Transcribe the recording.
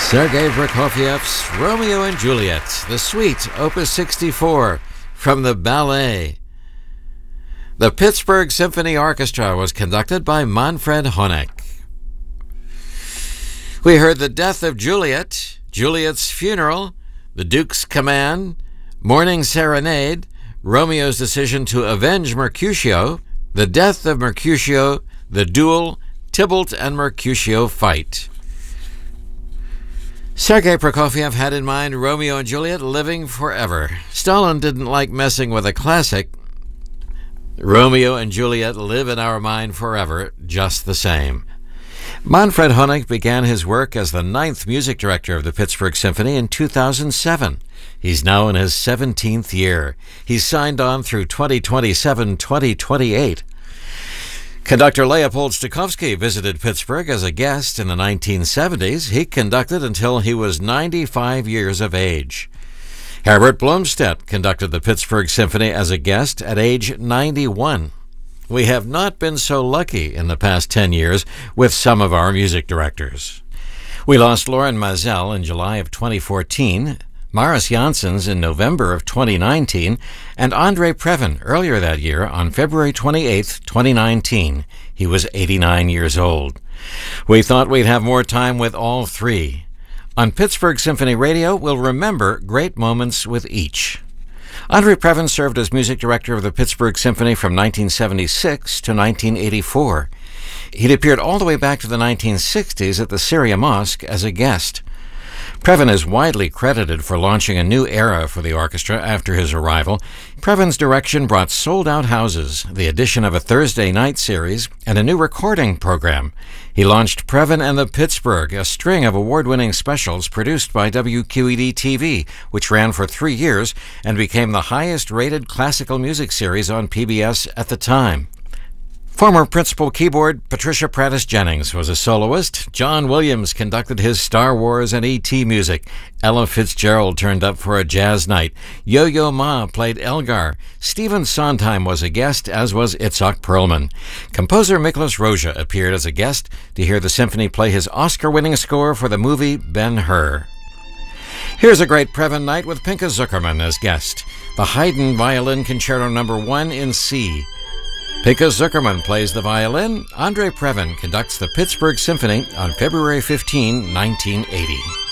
Sergei Prokofiev's Romeo and Juliet, the suite, Opus 64, from the ballet. The Pittsburgh Symphony Orchestra was conducted by Manfred Honeck. We heard The Death of Juliet, Juliet's Funeral, The Duke's Command, Morning Serenade, Romeo's Decision to Avenge Mercutio, The Death of Mercutio, The Duel, Tybalt and Mercutio Fight. Sergei Prokofiev had in mind Romeo and Juliet living forever. Stalin didn't like messing with a classic. Romeo and Juliet live in our mind forever, just the same. Manfred Honeck began his work as the 9th music director of the Pittsburgh Symphony in 2007. He's now in his 17th year. He's signed on through 2027-2028. Conductor Leopold Stokowski visited Pittsburgh as a guest in the 1970s. He conducted until he was 95 years of age. Herbert Blomstedt conducted the Pittsburgh Symphony as a guest at age 91. We have not been so lucky in the past 10 years with some of our music directors. We lost Loren Maazel in July of 2014, Maris Janssens in November of 2019, and Andre Previn earlier that year on February 28, 2019. He was 89 years old. We thought we'd have more time with all three. On Pittsburgh Symphony Radio, we'll remember great moments with each. Andre Previn served as music director of the Pittsburgh Symphony from 1976 to 1984. He'd appeared all the way back to the 1960s at the Syria Mosque as a guest. Previn is widely credited for launching a new era for the orchestra after his arrival. Previn's direction brought sold-out houses, the addition of a Thursday night series, and a new recording program. He launched Previn and the Pittsburgh, a string of award-winning specials produced by WQED-TV, which ran for 3 years and became the highest-rated classical music series on PBS at the time. Former principal keyboard Patricia Prattis Jennings was a soloist. John Williams conducted his Star Wars and E.T. music. Ella Fitzgerald turned up for a jazz night. Yo-Yo Ma played Elgar. Stephen Sondheim was a guest, as was Itzhak Perlman. Composer Miklos Rozsa appeared as a guest to hear the symphony play his Oscar-winning score for the movie Ben-Hur. Here's a great Previn night with Pinka Zuckerman as guest. The Haydn Violin Concerto No. 1 in C. Pinka Zuckerman plays the violin. Andre Previn conducts the Pittsburgh Symphony on February 15, 1980.